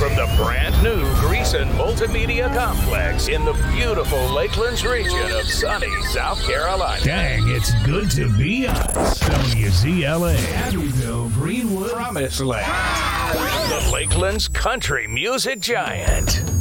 from the brand new Greason Multimedia Complex in the beautiful Lakelands region of sunny South Carolina. Dang, it's good to be us. WZLA, Abbeville, Greenwood, Promised Land. The Lakelands country music giant.